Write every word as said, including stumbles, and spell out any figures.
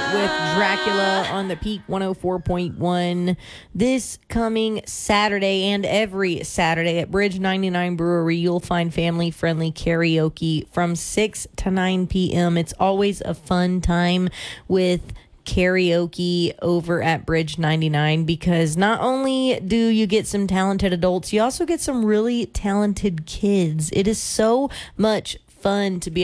with Dracula on the Peak one oh four point one this coming Saturday and every Saturday at Bridge ninety-nine Brewery. You'll find family-friendly karaoke from six to nine p.m. It's always a fun time with karaoke over at Bridge ninety-nine because not only do you get some talented adults, you also get some really talented kids. It is so much fun to be